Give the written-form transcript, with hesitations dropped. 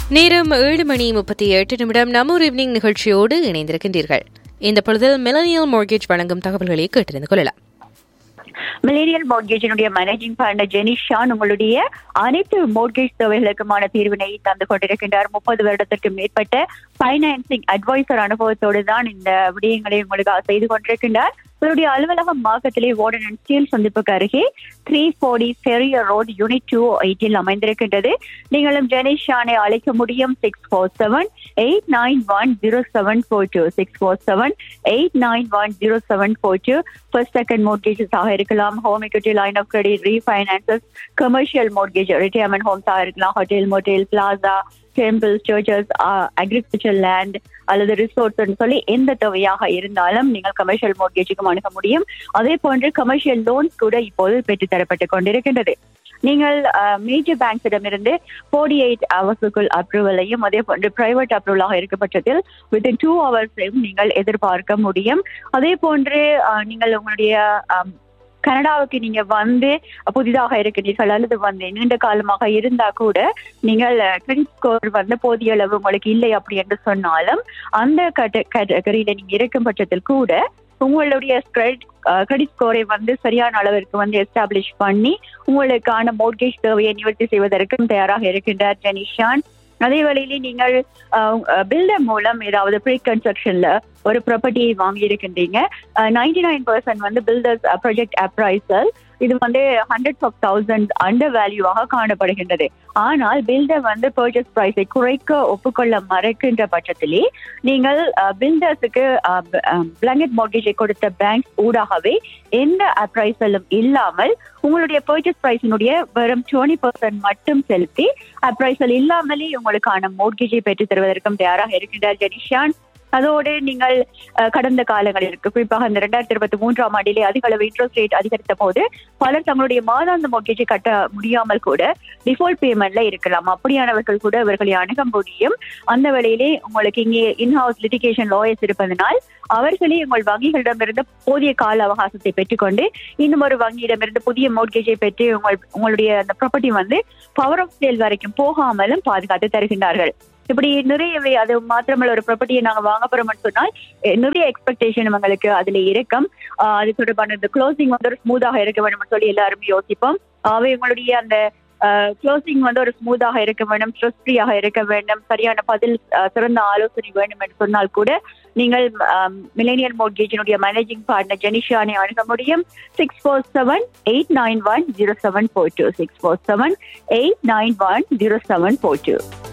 நேரம் 7:38 நம்ம ஈவினிங் நிகழ்ச்சியோடு இணைந்திருக்கின்றீர்கள். இந்த பொழுதில் மிலேனியல் மார்கேஜ் வழங்கும் தகவல்களை கேட்டறிந்து கொள்ளலாம். மிலேனியல் மார்கேஜினுடைய மேனேஜிங் பார்ட்னர் ஜெனிஷான் உங்களுடைய அனைத்து மார்கேஜ் தேவைகளுக்குமான தீர்வினை தந்து கொண்டிருக்கின்றார். 30 வருடத்திற்கு மேற்பட்ட பைனான்சிங் அட்வைசர் அனுபவத்தோடு தான் இந்த விடயங்களை உங்களுக்கு செய்து கொண்டிருக்கின்றார். இவருடைய அலுவலகம் மார்க்கத்திலே வார்டன் அண்ட் ஸ்டீல் சந்திப்புக்கு அருகே 340 ஃபெரியர் ரோடு யூனிட் 280 அமைந்திருக்கின்றது. நீங்களும் ஜெனிஷானை அழைக்க முடியும் 647-891-0742 647-891-0742. ஃபர்ஸ்ட் செகண்ட் மோர்கேஜஸ் ஆக இருக்கலாம், home equity line of credit, refinances, commercial mortgage, retirement Holmes ஆக இருக்கலாம், hotel, motel, plaza, temples, churches, agriculture land அல்லது ரிசோர்ட்ஸ் சொல்லி எந்த தேவையாக இருந்தாலும் நீங்கள் கமர்ஷியல் மோர்கேஜுக்கும் அணுக முடியும். அதே போன்று கமர்ஷியல் லோன்ஸ் கூட இப்போது பெற்றுத்தரப்பட்டுக் கொண்டிருக்கின்றது. நீங்கள் மேஜர் பேங்க்ஸிடமிருந்து 48 ஹவர்ஸுக்குள் அப்ரூவலையும் அதே போன்று பிரைவேட் அப்ரூவலாக இருக்க பட்சத்தில் வித்தின் 2 ஹவர்ஸையும் நீங்கள் எதிர்பார்க்க முடியும். அதே போன்று நீங்கள் உங்களுடைய கனடாவுக்கு நீங்க வந்து புதிதாக இருக்கிறீர்கள் அல்லது வந்து நீண்ட காலமாக இருந்தா கூட நீங்கள் கிரெடிட் ஸ்கோர் வந்து போதிய அளவு உங்களுக்கு இல்லை அப்படி என்று சொன்னாலும் அந்த கேட்டகரியில நீங்க இருக்கும் பட்சத்தில் கூட உங்களுடைய கிரெடிட் ஸ்கோரை வந்து சரியான அளவிற்கு வந்து எஸ்டாப்ளிஷ் பண்ணி உங்களுக்கான மோர்கேஜ் தேவையை நிவர்த்தி செய்வதற்கும் தயாராக இருக்கின்றார் ஜெனிஷான். அதே வேளையிலே நீங்கள் பில்டர் மூலம் ஏதாவது ப்ரீ கன்ஸ்ட்ரக்ஷன்ல ஒரு ப்ராப்பர்ட்டியை வாங்கி இருக்கின்றீங்க. 99% வந்து பில்டர்ஸ் ப்ராஜெக்ட் அப்ரைசல் இது வந்து hundreds of thousands அண்டர் வேல்யூவாக காணப்படுகின்றது. ஆனால் பில்டர் வந்து பர்ச்சேஸ் பிரைஸை குறைக்க ஒப்புக்கொள்ள மறைக்கின்ற பட்சத்திலே நீங்கள் பில்டர்ஸுக்கு பிளாங்கெட் மார்கேஜை கொடுத்த பேங்க் ஊடாகவே எந்த அப்ரைசலும் இல்லாமல் உங்களுடைய பர்ச்சேஸ் பிரைஸினுடைய வெறும் 20% மட்டும் செலுத்தி அப்ரைசல் இல்லாமலே உங்களுக்கான மோர்கேஜை பெற்றுத் தருவதற்கும் தயாராக இருக்கின்றார் ஜெனிஷான். அதோடு நீங்கள் கடந்த காலங்களில் இருக்கு, குறிப்பாக இந்த 2023ஆம் ஆண்டிலே அதிக அளவு இன்ட்ரெஸ்ட் ரேட் அதிகரித்த போது பலர் தங்களுடைய மாதாந்த மோர்கேஜை கட்ட முடியாமல் கூட டிஃபால்ட் பேமெண்ட்ல இருக்கலாம். அப்படியானவர்கள் கூட இவர்களை அணுக முடியும். அந்த வேளையிலே உங்களுக்கு இங்கே இன்ஹவுஸ் லிட்டிகேஷன் லாயர்ஸ் இருப்பதனால் அவர்களே உங்கள் வங்கிகளிடமிருந்து போதிய கால அவகாசத்தை பெற்றுக்கொண்டு இன்னும் ஒரு வங்கியிடமிருந்து புதிய மோர்கேஜை பெற்று உங்களுடைய அந்த ப்ராப்பர்ட்டி வந்து பவர் ஆஃப் சேல் வரைக்கும் போகாமலும் பாதுகாத்து தருகின்றார்கள். இப்படி நிறையவே, அது மாத்திரமல்ல, ஒரு ப்ராப்பர்ட்டியை நாங்க வாங்க போறோம்னு சொன்னால் நிறைய எக்ஸ்பெக்டேஷன் உங்களுக்கு அதுல இருக்கும். அது தொடர்பான இந்த க்ளோசிங் வந்து ஒரு ஸ்மூத்தாக இருக்க வேண்டும் சொல்லி எல்லாருமே யோசிப்போம். அவை உங்களுடைய அந்த க்ளோசிங் வந்து ஒரு ஸ்மூத்தாக இருக்க வேண்டும், ஸ்ட்ரெஸ் ஃப்ரீயாக இருக்க வேண்டும், சரியான பதில், சிறந்த ஆலோசனை வேண்டும் என்று சொன்னால் கூட நீங்கள் மிலேனியல் மார்கேஜினுடைய மேனேஜிங் பார்ட்னர் ஜெனிஷானை அணுக முடியும். 647-891-0742 647-891-0742.